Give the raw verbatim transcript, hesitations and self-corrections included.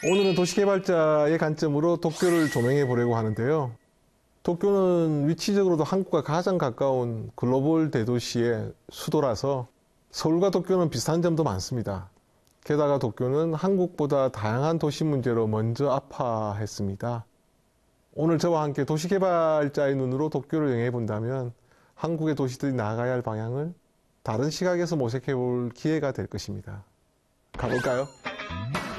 오늘은 도시개발자의 관점으로 도쿄를 조명해 보려고 하는데요. 도쿄는 위치적으로도 한국과 가장 가까운 글로벌 대도시의 수도라서 서울과 도쿄는 비슷한 점도 많습니다. 게다가 도쿄는 한국보다 다양한 도시 문제로 먼저 아파했습니다. 오늘 저와 함께 도시개발자의 눈으로 도쿄를 여행해 본다면 한국의 도시들이 나아가야 할 방향을 다른 시각에서 모색해 볼 기회가 될 것입니다. 가볼까요?